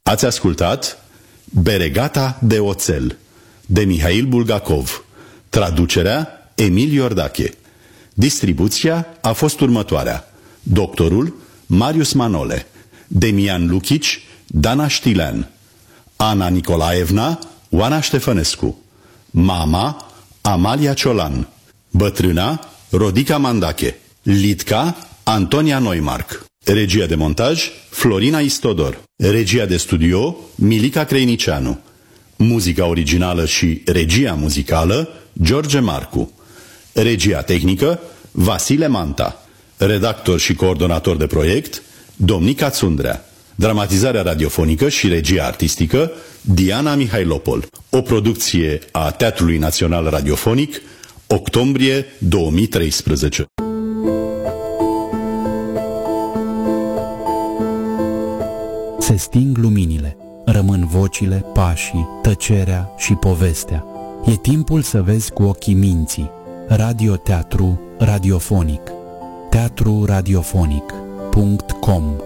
Ați ascultat Beregata de oțel de Mihail Bulgakov. Traducerea Emil Iordache. Distribuția a fost următoarea: doctorul Marius Manole, Demian Luchici, Dana Știlean, Ana Nicolaevna, Oana Ștefănescu, mama Amalia Ciolan, bătrâna Rodica Mandache, Litca Antonia Neumark. Regia de montaj Florina Istodor. Regia de studio Milica Creinicianu. Muzica originală și regia muzicală George Marcu. Regia tehnică Vasile Manta. Redactor și coordonator de proiect Domnica Țundrea. Dramatizarea radiofonică și regia artistică Diana Mihailopol. O producție a Teatrului Național Radiofonic, octombrie 2013. Se sting luminile, rămân vocile, pașii, tăcerea și povestea. E timpul să vezi cu ochii minții. Radioteatru radiofonic. teatruradiofonic.com